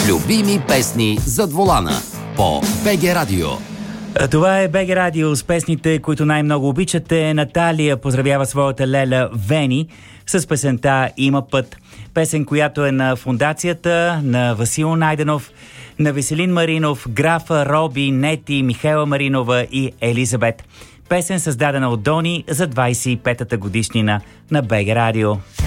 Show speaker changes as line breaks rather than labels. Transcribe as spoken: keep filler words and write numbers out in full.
Любими песни зад волана по БГ Радио.
Това е БГ Радио с песните, които най-много обичате. Наталия поздравява своята леля Вени с песента "Има път". Песен, която е на фондацията на Васил Найденов, на Веселин Маринов, графа, Роби, Нети, Михайла Маринова и Елизабет. Песен създадена от Дони за двайсет и петата годишнина на БГ Радио.